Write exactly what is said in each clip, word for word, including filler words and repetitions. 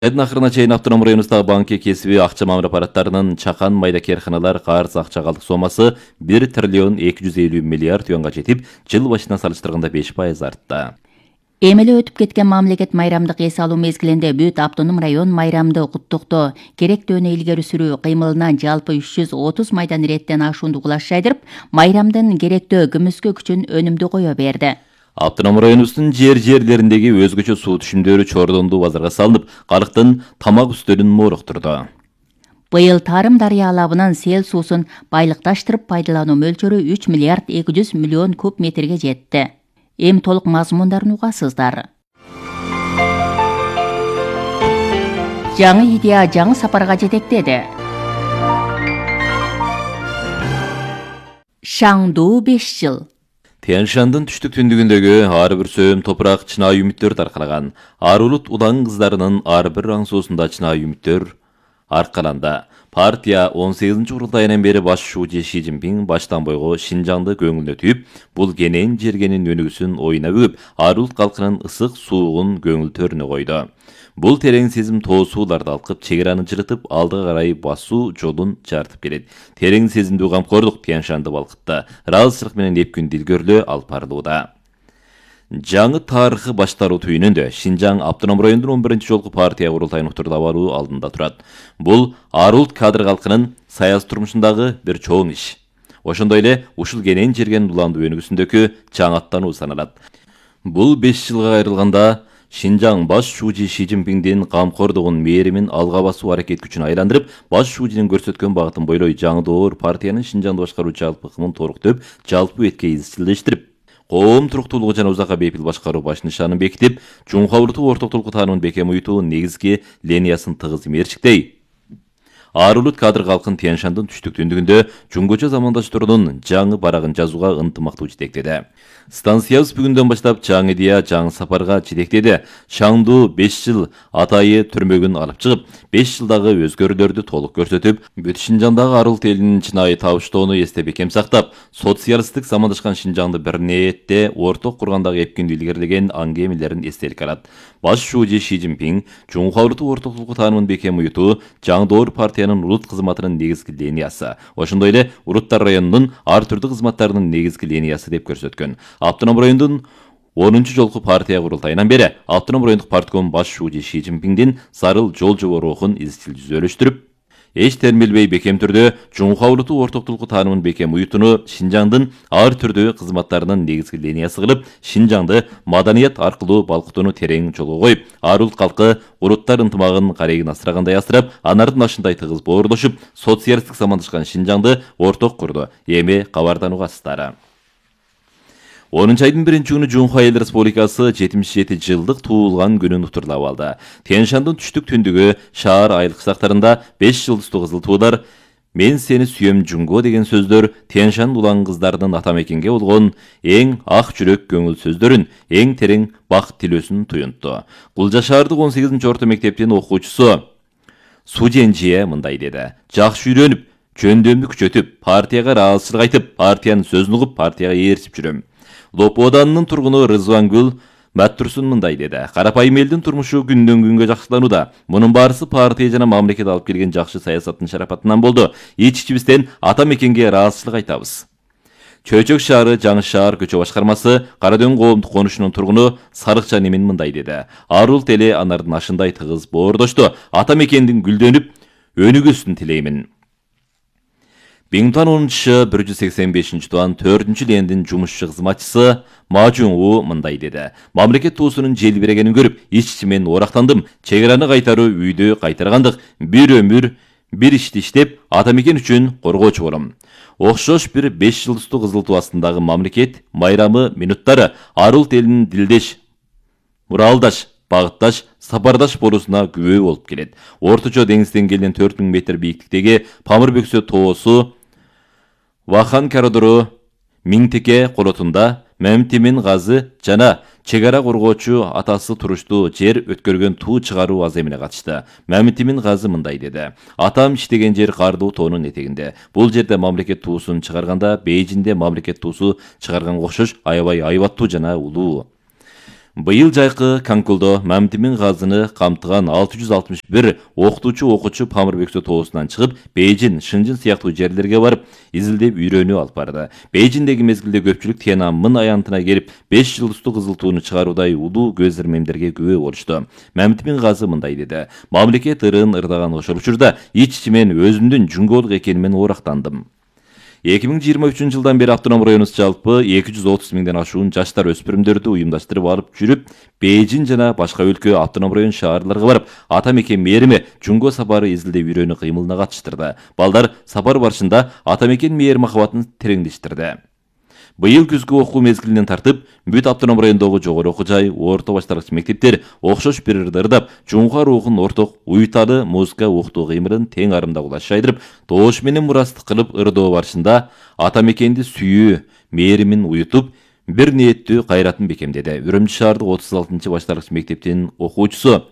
Айдын акырына чейин автоном районундагы банки кесиби акча мамыр аппараттарынын чакан майда керканалар карыз акча калдык сомасы бир триллион эки жүз элүү миллиард юанга жетип, жыл башынан салыштырганда беш пайыз артты. Эми эле өтүп кеткен мамлекет майрамдык эс алуу мезгилинде бүт автоном район майрамды куттуктоо, керектөөнү илгери сүрүү кыймылынан жалпы үч жүз отуз майдан иреттен ашуунду кулаш жайдырып, майрамдын керектөө күмүскө күчүн өнүмдү кое берди. Автоном районубуздун жер-жерлериндеги өзгөчө суу түшүмдөрү чордондуу базарга салынып, калктын тамак үстөлүн мооруктурду. Быйыл Тарым дарыя алабынын сел суусун байлыкташтырып пайдалануу мөлчөрү үч миллиард эки жүз миллион куб метрге жетти. Эми толук мазмундарын угасыздар. Жаңы идея жаңы сапарга жетектеди. Шаңду беш жыл. Тянь-Шандын түштүк түндүгүндөгү ар бир сөйөм топурак чынай үмүттөр таркалаган. Ар улут улан кыздарынын ар бир аңсоосунда чынай үмүттөр аркаланда. Партия он сегизинчи курултайынан бери баш шүүчү Ши Цзиньпин баштан бойго Шинжаңды көңүлүнө түйүп, бул кенен жергенин өнүгүүсүн оюна бүгүп, ар улут калкынын ысык суугун көңүл төрүнө койду. Бул терең сезим тоо сууларды алкып, чегераны жырытып, алдыга карай басуу жолун жартып келет. Терең сезимдүү камкордук Тянь-Шанды балкытты. Ыраазычылык менен эпкүн дилгөрлөө алып барылууда. Жаңы тарыхы баштаруу түйүнүндө Шинжаң автоном райондун он биринчи жолку партия курултайын утурда баруу алдында турат. Бул ар улут кадр калкынын саясий турмушундагы бир чоң иш. Ошондой эле ушул кенен жерген уланды өнүгүүсүндөгү жаңаттануу саналат. Бул беш жылга кайрылганда Шинжаң баш шүүчү Ши Цзиньпиндин камкордугун, мээримин алга басуу аракет күчүн айландырып, баш шүүчүнүн көрсөткөн багытын бойлой жаңы доор партиянын Шинжаңды башкаруу жалпы ыкмын толуктоп, жалпы бетке изчилдештирип, коом туруктуулугу жана узакка бейпил башкаруу баш нышанын бекитип, Жумха улуту ортоктулуку таанымын бекем уютуу негизги линиясын тыгыз мерчиктей. Ар улут кадр калкын Тянь-Шандын түштүк түндүгүндө Жунгочо замандаштарынын жаңы барагын жазууга ынтымактуу жетектеди. Станциябыз бүгүндөн баштап жаңы идея жаңы сапарга жетектеди. Шаңду беш жыл атайы түрмөгүн алып чыгып, беш жылдагы өзгөрүүлөрдү толук көрсөтүп, бүт Шинжаңдагы ар улут элинин чынайы табыштоону эсте бекем сактап, социалисттик замандашкан Шинжаңды бир ниетте орток кургандагы эпкиндүү илгерилеген аңгемелерин эстеликке алат. Баш шүүчү Ши Цзиньпин Жумха улуту ортоктулуку таанымын бекем уютуу, жаңы доор партиянын улут кызматынын негизги линиясы, ошондой эле улуттар районунун ар түрдүү кызматтарынын негизги линиясы деп көрсөткөн. Автоном райондун онунчу жолку партия курултайынан бери автоном райондук партком баш шүүчү Ши Цзиньпиндин зарыл жол жобо рухун изчил жүзөлөштүрүп, эч термелбей бекем түрдө Жумха улуту ортоктулуку таанымын бекем уютууну Шинжаңдын ар түрдүү кызматтарынын негизги линиясы кылып, Шинжаңды маданият аркылуу балкытууну терең жолго коюп, ар улут калкы улуттар ынтымагын карегин асырагандай асырап, анардын ашындай тыгыз боорлошуп, социалисттик замандашкан Шинжаңды орток курду. Эми кабардан угасыздар. онунчу айдын биринчи күнү Жумха Эл Республикасы жетимиш жети жылдык туулган күнүн утурлап алды. Тянь-Шандын түштүк түндүгү шаар айылык сактарында беш жылдыздуу кызыл туулар, мен сени сүйөм Жунго деген сөздөр Тянь-Шанд улан кыздарынын ата мекенге болгон эң ак жүрөк көңүл сөздөрүн, эң терең бакыт тилөөсүн туюнтту. Кулжа шаардык он сегизинчи орто мектептин окуучусу Суженжие мындай деди: жакшы үйрөнүп, жөндөмдү күчөтүп, партияга ыраазычылык айтып, партиянын сөзүн угуп, партияга ээрчип жүрөм. Лопу ауданынын тургуну Рызвангүл Маттурсун мындай деди: карапайым элдин турмушу күндөн күнгө жакшыланууда. Мунун баарысы партия жана мамлекет алып келген жакшы саясаттын шарапатынан болду. Ич-ичибизден ата мекенге ыраазычылык айтабыз. Чөйчөк шаары жаңы шаар көчө башкармасы Карадөң коомдук конушунун тургуну Сарыкча Немин мындай деди: ар улут эли анардын ашындай тыгыз боордошту. Ата мекендин гүлдөнүп өнүгүүсүн тилеймин. Биңтан онунчу бир жүз сексен бешинчи туан төртүнчү лендин жумушчу кызматчысы Мажуңу мындай деди: мамлекет туусунун желбирегенин көрүп, ич-ичимен орактандым. Чегераны кайтаруу үйдө кайтаргандык. Бир өмүр, бир ишти иштеп, ата мекен үчүн коргоочу болом. Окшош бир беш жылдыздуу кызыл туу астындагы мамлекет майрамы минуттары ар улут элинин дилдеш, муралдаш, багытташ, сапардаш болуусуна күбө болуп келет. Орточо деңиз деңгээлинен төрт миң метр бийиктиктеги Памыр бөксө тоосу Вахан Карадуру Миңтеке колотунда Мемтимин газы жана чегара коргоочу атасы туруштуу жер өткөргөн туу чыгаруу аземине катышты. Мемтимин газы мындай деди: атам иштеген жер кардуу тоонун этегинде. Бул жерде мамлекет туусун чыгарганда Бейжинде мамлекет туусу чыгарганга окшош аябай айбаттуу жана улуу. Быйыл жайкы конкурсдо Мамтимин газыны камтыган алты жүз алтымыш бир окутуучу окуучу Памырбексө тоосунан чыгып, Бейжин, Шынжын сыяктуу жерлерге барып, изилдеп үйрөнүү алып барды. Бейжиндеги мезгилде көпчүлүк Тиананмын аянтына келип, беш жылдыздуу кызыл тууну чыгаруудай улуу көз ирмемдерге күбө болушту. Мамтимин газы мындай деди: "Мамлекет ырын ырдаган ошол учурда ич-ичимен өзүмдүн жүңгөлүк экенимен оорактандым. эки миң жыйырма үчүнчү жылдан бери автоном районубуз жалпы эки жүз отуз миңден ашуун жаштар өспүрүмдөрдү уюмдаштырып алып жүрүп, Бейжин жана башка өлкө автоном район шаарларга барып, ата мекен мээрими жүнгө сапары изилдөө үйрөнүү кыймылына катыштырды. Балдар сапар барышында ата мекен мээр махабатын тереңдештирди. Быйыл күзгү окуу мезгилинен тартып, бүт автоном райондогу жогору окуу жай, орто башталгыч мектептер окшош бир ырды ырдап, жуңга рухун орток уюталы музыка окутуу кыймылын тең арымда кулаш жайдырып, тоош менен мурастык кылып ырдоо барышында ата мекенди сүйүү, мээримин уютуп, бир ниеттүү кайратын бекемдеди. Үрүмчү шаардык отуз алтынчы башталгыч мектептин окуучусу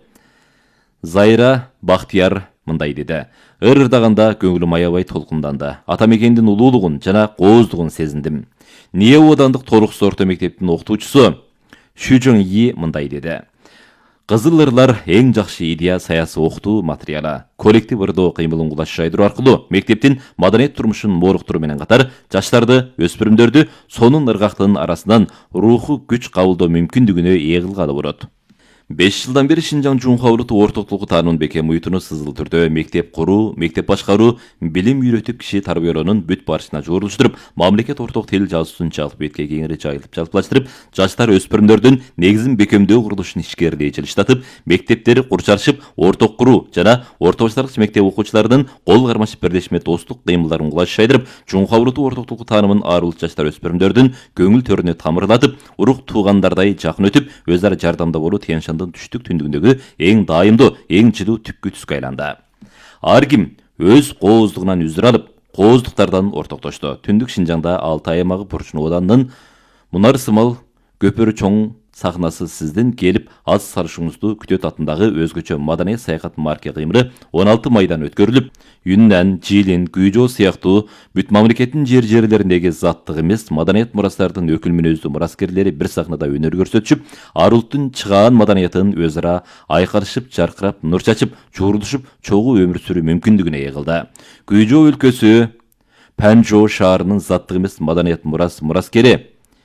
Зайра Бахтияр мындай деди: "Ыр ырдаганда көңүлүм аябай толкунданды. Ата мекендин улуулугун жана кооздугун сезиндим." Ниэ одандык толуксуз орто мектептин окутуучусу Шүжөң И мындай деди: "Кызыл ырлар эң жакшы идея саясий окутуу материалы. Коллектив ырдоо кыймылын кулаш жайдыруу аркылуу мектептин маданият турмушун молуктуруу менен катар, жаштарды, өспүрүмдөрдү сонун ыргактын арасынан руху күч кабылдоо мүмкүндүгүнө ээ кылгалы болот." беш жылдан бери Шинжаң Жуңха улуттук ортоктугу таануун бекем уютуну сызыл түрдө мектеп куруу, мектеп башкаруу, билим үйрөтүп киши тарбиялоонун бүт барышына жорулуштуруп, мамлекет орток тил жазуусун жалпы бетке кеңири жайылтып жалпылаштырып, жаштар өспүрүмдөрдүн негизин бекемдөө курулушун ишкерлей жылыштатып, мектептери курчарышып, орток куруу жана орто башталгыч мектеп окуучуларынын кол кармашып бирлешме достук кыймылдарын кулаш жайдырып, Жуңха улуттук ортоктугу таанымын ар улут жаштар өспүрүмдөрдүн көңүл төрүнө тамырлатып, урук туугандардай жакын өтүп, өз ара жардамда болуу Тянь-Шандын түштүк түндүгүндөгү эң дайымдуу, эң жылуу түпкү түскө айланды. Ар ким өз кооздугунан үзүр алып, кооздуктардан ортоктошту. Түндүк Шинжаңда Алтай аймагы Пурчун оданынын Мунар сымал көпөрү чоң сахнасы сиздин келип аз салышыңызды күтөт атындагы өзгөчө маданият саякат марке кыймыры он алты майдан өткөрүлүп, Юннан, Жилин, Күйжо сыяктуу бүт мамлекеттин жер жерлериндеги заттык эмес маданият мурастардын өкүл мүнөздүү мураскерлери бир сахнада өнөр көрсөтүшүп, ар улуттун чыгаан маданиятын өз ара айкалышып, жаркырап, нур чачып, жуурулушуп, чогуу өмүр сүрүү мүмкүндүгүнө ээ кылды. Күйжо өлкөсү Панжо шаарынын заттык эмес маданият мурас мураскери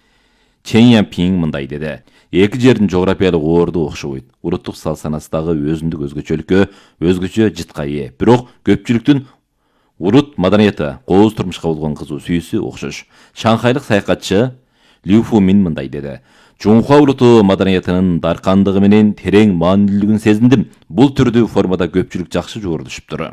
Чен Янпиң мындай деди: "Эки жердин жографиялык оорду окшобойт. Улуттук салт-санасындагы өзүндүк өзгөчөлүккө өзгөчө жытка ээ. Бирок көпчүлүктүн улут маданияты, кооз турмушка болгон кызуу сүйүүсү окшош." Шанхайлык саякатчы Лю Фумин мындай деди: "Жуңха улуту маданиятынын даркандыгы менен терең маанилүүлүгүн сезиндим. Бул түрдүү формада көпчүлүк жакшы жуурулушуптур."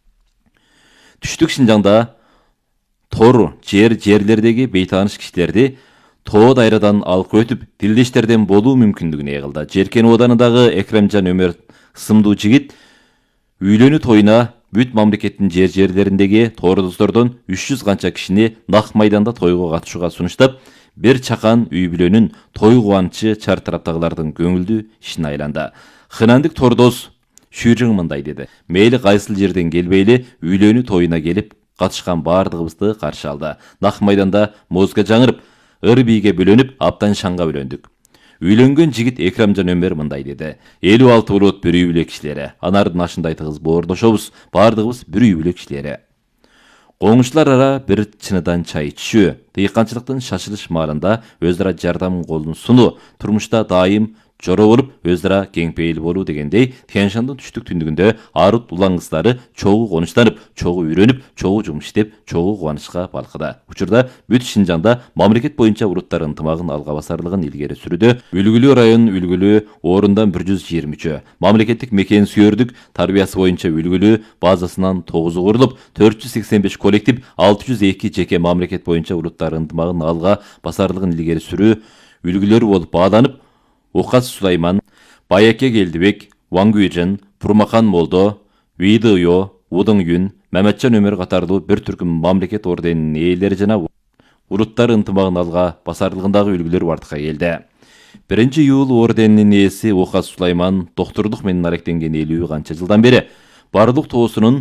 Түштүк Шинжаңда тор жер жерлердеги бейтааныш кишилерди тоо дайрадан алкы өтүп, тилдештерден болуу мүмкүндүгүнө ээ кылды. Жеркен оданындагы Экремжан Өмөр сымдуу жигит үйлөнүү тоюна бүт мамлекеттин жер жерлериндеги тоордоздордон үч жүз канча кишини нак майданда тойго катышууга сунуштап, бир чакан үй бүлөнүн той кубанычы чар тараптагылардын көңүлдүү ишине айланды. Хынандык тордоз Шүжөң мындай деди: "Мейли кайсыл жерден келбейли үйлөнүү тоюна келип катышкан баардыгыбызды каршы алды. Нак майданда музыка жаңырып, ыр бийге бөлөнүп, аптан шаңга бөлөндүк." Үйлөнгөн жигит Экремжан Өмөр мындай деди: "элүү алты улут бир үй бүлө кишилери. Анардын ашындай тыгыз боордошобуз. Баардыгыбыз бир үй бүлө кишилери. Коңушулар ара бир чыныдан чай ичүү, дыйканчылыктын шашылыш маалында өз ара жардам колун сунуу, турмушта дайым жоро болуп, өз ара кең пейил болуу" дегендей, Тянь-Шандын түштүк түндүгүндө ар улут улан кыздары чогуу конуштанып, чогуу үйрөнүп, чогуу жумуш иштеп, чогуу кубанычка балкыды. Учурда бүт Шинжаңда мамлекет боюнча улуттар ынтымагын алга басарлыгын илгери сүрүүдө үлгүлүү район үлгүлүү орундан бир жүз жыйырма үчү, мамлекеттик мекен сүйөрдүк тарбиясы боюнча үлгүлүү базасынан тогузу курулуп, төрт жүз сексен беш коллектив, алты жүз эки жеке мамлекет боюнча улуттар ынтымагын алга басарлыгын илгери сүрүү үлгүлөрү болуп бааланып, Укас Сулайман, Баяке Келдибек, Вангүйжен, Пурмакан Молдо, Видыйо, Удың Юн, Маматжан Өмөр катарлуу бир түркүм мамлекет орденинин ээлери жана улуттар ынтымагын алга басарлыгындагы үлгүлөр бардыкка келди. биринчи июль орденинин ээси Укас Сулайман доктурлук менен алектенген элүү канча жылдан бери бардык тоосунун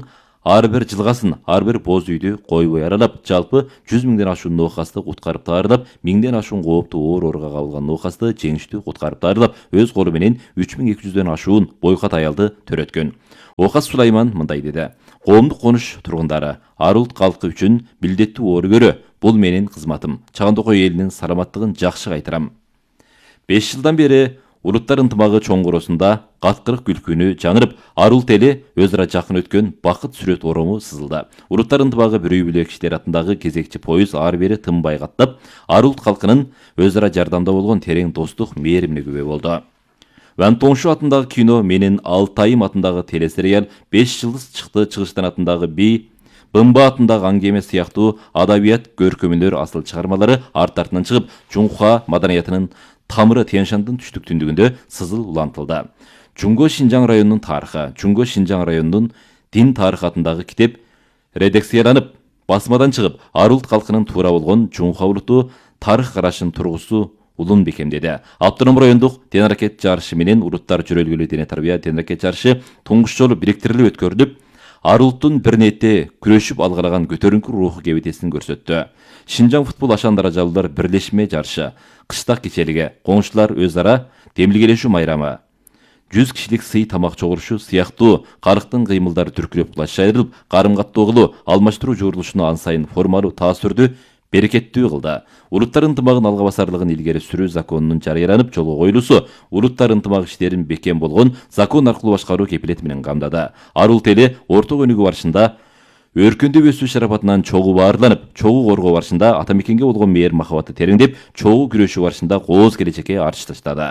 ар бир жылгасын, ар бир боз үйдү койбой аралап, жалпы жүз миңден ашуун ноокасты куткарып таарылап, миңден ашуун кооптуу оор ооруга кабылган ноокасты жеңиштүү куткарып таарылап, өз колу менен үч миң эки жүздөн ашуун бойкот аялды төрөткөн. Окас Сулайман мындай деди: коомдук конуш тургундары, ар улут калкы үчүн билдеттүү оор көрө. Бул менин кызматым. Чагандыкой элинин саламаттыгын жакшы кайтарам. беш жылдан бери улуттар ынтымагы чоңгуроосунда каткырык күлкүнү жаңырып, ар улут эли өз ара жакын өткөн бакыт сүрөт орому сызылды. Улуттар ынтымагы бир үй бүлө кишилер атындагы кезекчи поюз ары бери тынбай каттап, ар улут калкынын өз ара жардамда болгон терең достук мээримине күбө болду. Ван Тоңшу атындагы кино менен Алтайым атындагы телесериал, беш жылдыз чыкты Чыгыштан атындагы би, Бымба атындагы аңгеме сыяктуу адабият көркөмүнөр асыл чыгармалары арт артынан чыгып, Жунха маданиятынын тамыры Тянь-Шандын түштүк түндүгүндө сызыл улантылды. Чуңго Шинжаң районунун тарыхы, Чуңго Шинжаң районунун дин тарыхы атындагы китеп редакцияланып, басмадан чыгып, ар улут калкынын туура болгон Жунха улуттуу тарых карашын тургусу улун бекемдеди. Автоном райондук ден аракет жарышы менен улуттар жөрөлгөлүү дене тарбия ден аракет жарышы туңгуш жолу бириктирилип өткөрүлүп, ар улуттун бир нетте күрөшүп алгалаган көтөрүңкү руху кебетесин көрсөттү. Шинжаң футбол ашан даражалуулар бирлешме жарышы, кыштак кечелиги, коңшулар өз ара демилгелешүү майрамы, жүз кишилик сый тамак чогурушу сыяктуу карыктын кыймылдары түркүлөп кулаш айрылып, карым каттоо кылуу, алмаштыруу жуурулушуну ан сайын формалуу таасирдүү берекеттүү кылды. Улуттар ынтымагын алга басарлыгын илгери сүрүү законунун жарыяланып жолго коюлуусу улуттар ынтымак иштерин бекем болгон закон аркылуу башкаруу кепилети менен камдады. Ар улут эли орто өнүгүү барышында өркүндөп өсүү шарапатынан чогуу баарланып, чогуу коргоо барышында ата мекенге болгон мээр махабаты тереңдеп, чогуу күрөшүү барышында кооз келечекке арчы таштады.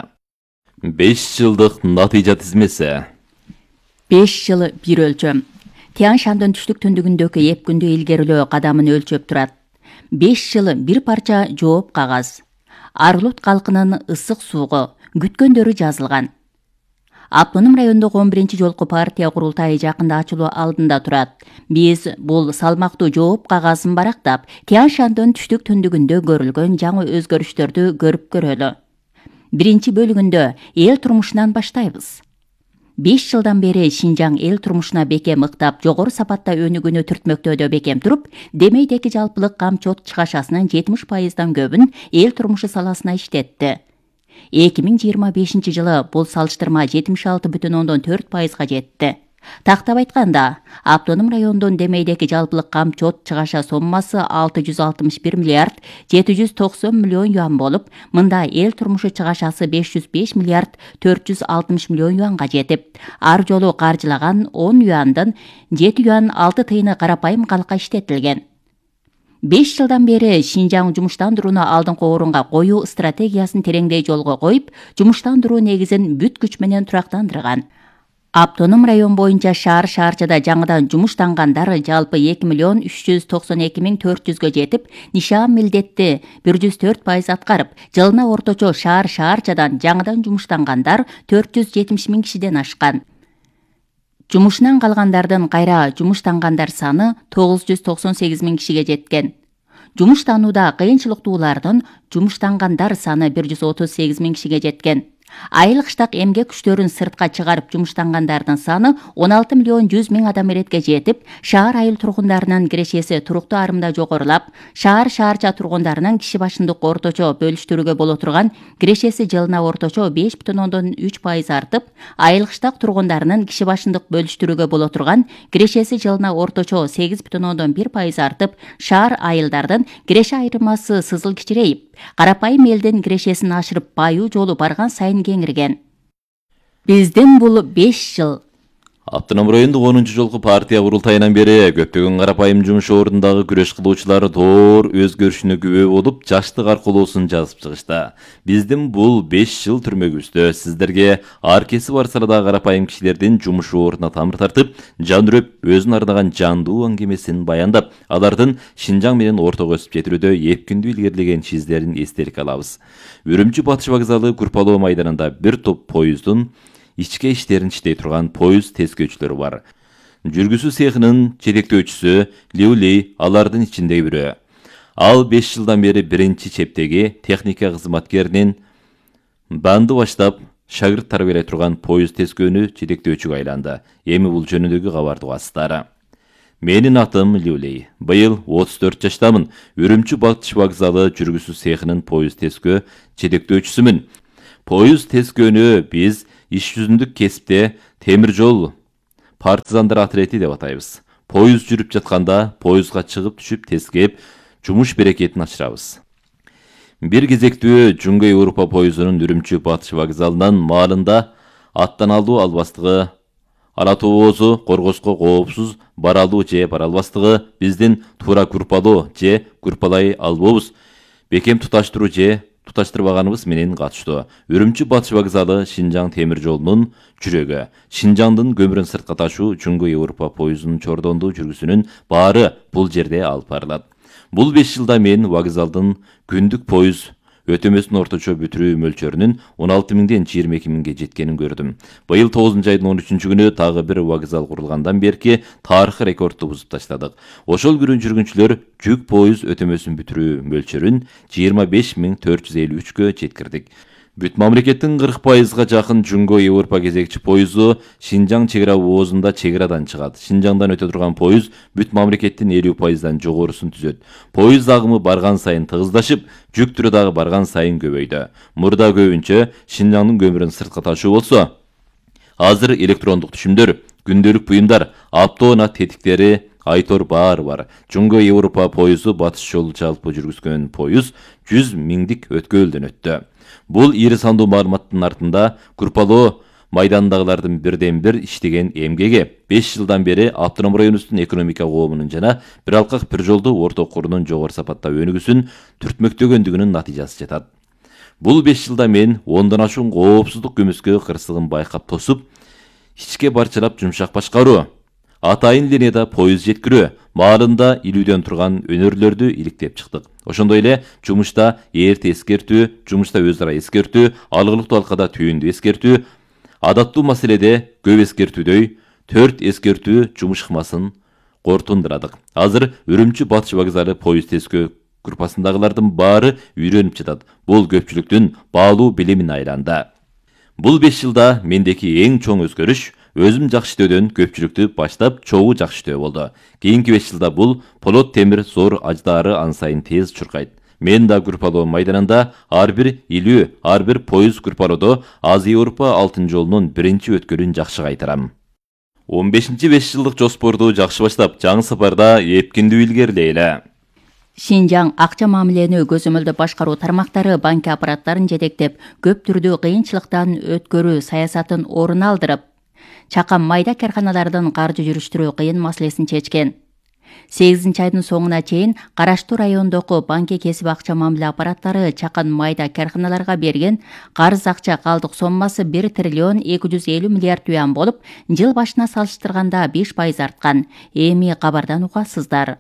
беш жылдык натыйжа тизмеси. беш жыл бир өлчөм. Тянь-Шандын түштүк түндүгүндөгү эп күндү илгерилөө кадамын өлчөп турат. беш жыл бир парча жооп кагаз. Ар улут калкынын ысык суугу күткөндөрү жазылган. Автоном райондогу он биринчи жолку партия курултайы жакында ачылуу алдында турат. Биз бул салмактуу жооп кагазын барактап, Тянь-Шандын түштүк түндүгүндө көрүлгөн жаңы өзгөрүштөрдү көрүп көрөлү. Биринчи бөлүгүндө эл турмушунан баштайбыз. беш жылдан бери Шинжаң эл турмушуна бекем ыктап, жогору сапатта өнүгүүнү түртмөктөөдө бекем туруп, демейдеги жалпылык камчот чыгашасынын жетимиш пайыздан көбүн эл турмушу саласына иштетти. эки миң жыйырма бешинчи жылы бул салыштырма жетимиш алты бүтүн ондон төрт пайызга жетти. Тактап айтканда, Автоном райондун демейдеги жалпылык камчот чыгаша соммасы алты жүз алтымыш бир миллиард жети жүз токсон миллион юан болуп, мында эл турмушу чыгашасы беш жүз беш миллиард төрт жүз алтымыш миллион юанга жетип, ар жолу каржылаган он юандын жети юан алты тыйыны карапайым калкка иштетилген. беш жылдан бери Шинжаң жумуштандырууну алдыңкы орунга коюу стратегиясын тереңдей жолго коюп, жумуштандыруу негизин бүт күч менен турактандырган. Автоном район боюнча шаар-шаарчада жаңыдан жумуштангандар жалпы эки миллион үч жүз токсон эки миң төрт жүзгө жетип, нишан милдетти бир жүз төрт пайыз аткарып, жылына орточо шаар-шаарчадан жаңыдан жумуштангандар төрт жүз жетимиш миң кишиден ашкан. Жумушунан калгандардын кайра жумуштангандар саны тогуз жүз токсон сегиз миң кишиге жеткен. Жумуштанууда кыйынчылыктуулардын жумуштангандар саны бир жүз отуз сегиз миң кишиге жеткен. Айлык штак эмгек күчтөрүн сыртка чыгарып жумуштангандардын саны он алты миллион жүз миң адам эретке жетип, шаар айыл тургундарынын кирешеси туруктуу арымда жогорулап, шаар-шаарча тургундарынын киши башындык орточо бөлүштүрүүгө боло турган кирешеси жылына орточо беш бүтүн ондон үч пайыз артып, айылык штак тургундарынын киши башындык бөлүштүрүүгө боло турган кирешеси жылына орточо сегиз бүтүн ондон бир пайыз артып, шаар айылдардын киреше айырмасы сызыл кичирейип, карапайым элдин кирешесин ашырып баюу жолу барган сайын кеңирген. Биздин бул беш жыл. Автоном райондук онунчу жолку партия курултайынан бери көптөгөн карапайым жумуш ордундагы күрөш кылуучулар доор өзгөрүшүнө күбө болуп, жаштык аркылуусун жазып чыгышты. Биздин бул беш жыл түрмөгүбүздө сиздерге ар кеси бар саладагы карапайым кишилердин жумуш ордуна тамыр тартып, жан үрөп, өзүн ардаган жандуу аңгемесин баяндап, алардын Шинжаң менен ортого өсүп жетирүүдө эпкиндүү илгерилеген чиздерин эстеликке алабыз. Үрүмчү Батыш вокзалы Курпалоо майданында бир топ поездун ичке иштерин иштей турган поезд тескөөчүлөрү бар. Жүргүзүү цехынын жетектөөчүсү Леулей алардын ичиндеги бирөө. Ал беш жылдан бери биринчи чептеги техника кызматкеринин банды баштап, шагырт тарбиялай турган поезд тескөөнү жетектөөчүгө айланды. Эми бул жөнүндөгү кабарды угасыздар. Менин атым Люлей. Быйыл отуз төрт жаштамын. Үрүмчү батыш вокзалы жүргүсү цехинин поезд тескөө жетектөөчүсүмүн. Поезд тескөөнү биз иш жүзүндүк кесипте темир жол партизандар атрети деп атайбыз. Поезд жүрүп жатканда поездга чыгып түшүп тескеп, жумуш берекетин ачырабыз. Бир кезектүү Жуңгу Европа поездунун Үрүмчү батыш вокзалынан маалында аттан алуу албастыгы, ала тоозу коргоско коопсуз бара алуу же бара албастыгы, биздин туура группалоо же группалай албообуз, бекем туташтыруу же туташтырбаганыбыз менен катыштуу. Үрүмчү батыш вокзалы Шинжаң темир жолунун жүрөгү. Шинжаңдын көмүрүн сыртка ташуу Жуңгу Европа поездунун чордондуу жүргүсүнүн баары бул жерде алып барылат. Бул беш жылда мен вокзалдын күндүк поезд өтөмөсүнүн орточо бүтүрүү мөлчөрүнүн он алты миңден жыйырма эки миңге жеткенин көрдүм. Быйыл тогузунчу айдын он үчүнчү күнү тагы бир вокзал курулгандан берки тарыхый рекордду бузуп таштадык. Ошол күнү жүргүнчүлөр жүк поезд өтөмөсүн бүтүрүү мөлчөрүн жыйырма беш миң төрт жүз элүү үчкө жеткирдик. Бүт мамлекеттин кырк пайызга жакын Жуңгу Европа кезекчи поезду Шинжаң чек ара оозунда чек арадан чыгат. Шинжаңдан өтө турган поезд бүт мамлекеттин элүү пайыздан жогорусун түзөт. Поезд агымы барган сайын тыгыздашып, жүк түрү дагы барган сайын көбөйдү. Мурда көбүнчө Шинжаңдын көмүрүн сыртка ташуу болсо, азыр электрондук түшүмдөр, күндөлүк буюмдар, автоунаа тетиктери, айтор баары бар. Жуңгу Европа поезду батыш жолу жалпы жүргүзгөн поезд жүз миңдик өткөлдөн өттү. Бул ири сандуу маалыматтын артында группалоо майдандагылардын бирден бир иштеген эмгеги беш жылдан бери автоном районубуздун экономика коомунун жана бир алкак бир жолдуу орто курунун жогору сапатта өнүгүүсүн түртмөктөгөндүгүнүн натыйжасы жатат. Бул беш жылда мен ондон ашуун коопсуздук көмүскө кырсыгын байкап тосуп, ичке барчалап жумшак башкаруу, атайын линияда поезд жеткирүү, маалында илүүдөн турган өнөрлөрдү иликтеп чыктык. Ошондой эле жумушта эрте эскертүү, жумушта өз ара эскертүү, алгылыктуу алкада түйүндү эскертүү, адаттуу маселеде көп эскертүүдөй төрт эскертүү жумуш ыкмасын кортундурадык. Азыр Үрүмчү батыш вокзалы поезд тескөө группасындагылардын баары үйрөнүп жатат. Бул көпчүлүктүн баалуу билимин айланды. Бул беш жылда мендеки эң чоң өзгөрүш өзүм жакшы иштөөдөн көпчүлүктү баштап чогуу жакшы иштөө болду. Кийинки беш жылда бул полот темир зор аждаары ан сайын тез чуркайт. Мен да группалоо майданында ар бир илүү, ар бир поезд группалоодо Азия Европа алтын жолунун биринчи өткөлүн жакшы кайтарам. он бешинчи беш жылдык жоспорду жакшы баштап, жаңы сапарда эпкиндүү илгерилейли. Шинжаң акча мамилени көзөмөлдө башкаруу тармактары банк аппараттарын жетектеп, көп түрдүү кыйынчылыктан өткөрүү саясатын орун алдырып, чакан майда карханалардын каржы жүрүштүрүү кыйын маселесин чечкен. сегизинчи айдын соңуна чейин караштуу райондогу банк кесип акча мамиле аппараттары чакан майда карханаларга берген карыз акча калдык соммасы бир триллион эки жүз элүү миллиард юан болуп, жыл башына салыштырганда беш пайыз арткан. Эми кабардан угасыздар.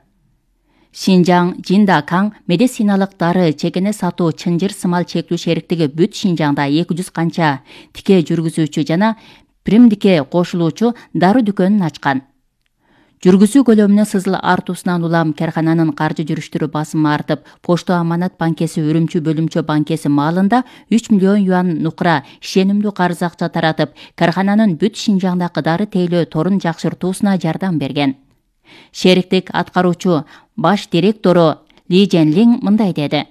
Шинжаң Жиндакаң медициналык дары чекене сатуу чынжыр сымал чектүү шериктиги бүт Шинжаңда эки жүз канча тике жүргүзүүчү жана примдикке кошулуучу дары дүкөнүн ачкан. Жүргүзүү көлөмүнүн сызыл артуусунан улам кархананын каржы жүрүштүрүү басымы артып, Почто Аманат банкеси Үрүмчү бөлүмчө банкеси маалында үч миллион юан нукра ишенимдүү карыз акча таратып, кархананын бүт Шинжаңдагы дары тейлөө торун жакшыртуусуна жардам берген. Шериктик аткаруучу баш директору Ли Женлин мындай деди.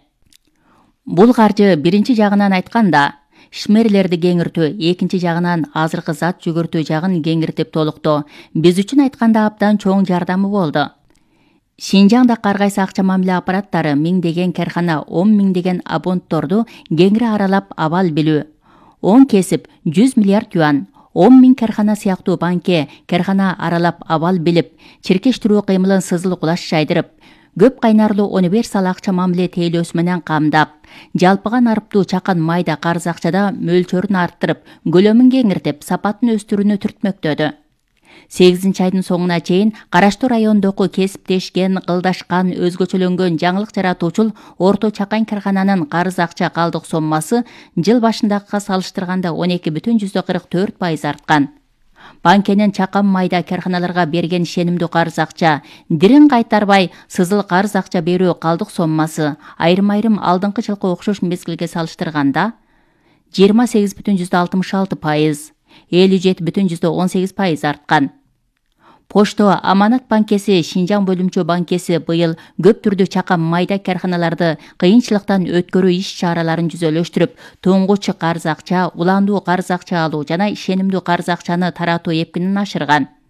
Бул каржы биринчи жагынан айтканда ишмерлерди кеңиртүү, экинчи жагынан азыркы зат жүгүртүү жагын кеңиртип толуктоо биз үчүн айтканда абдан чоң жардамы болду. Шинжаңда каргайсы акча мамиле аппараттары миңдеген кархана, он миңдеген абонтторду кеңири аралап абал билүү, он кесип жүз миллиард юан, он миң кархана сыяктуу банке кархана аралап абал билип, чиркештирүү кыймылын сызыл кулаш жайдырып, көп кайнарлуу универсал акча мамиле тейлөөсү менен камдап, жалпыга нарыптуу чакан майда карыз акчада мөлчөрүн арттырып, көлөмүн кеңиртип, сапатын өстүрүүнү түртмөктөдү. сегизинчи айдын соңуна чейин караштуу райондогу кесиптешкен, кылдашкан, өзгөчөлөнгөн жаңылык жаратуучул орто чакан кархананын карыз акча калдык соммасы жыл башындагыга салыштырганда он эки бүтүн жүздө кырк төрт пайыз арткан. Банкенин чакан майда карханаларга берген ишенимдүү карыз акча, дирин кайтарбай сызыл карыз акча берүү калдык соммасы айрым-айрым алдыңкы жылкы окшош мезгилге салыштырганда жыйырма сегиз бүтүн жүздө алтымыш алты пайыз, элүү жети бүтүн жүздө он сегиз пайыз арткан. Пошто Аманат банкеси, Шинжаң бөлүмчө банкеси быйыл көп түрдүү чакан майда карханаларды кыйынчылыктан өткөрүү иш чараларын жүзөлөштүрүп, туңгуч карыз акча, уландуу карыз акча алуу жана ишенимдүү карыз акчаны таратуу эпкинин ашырган.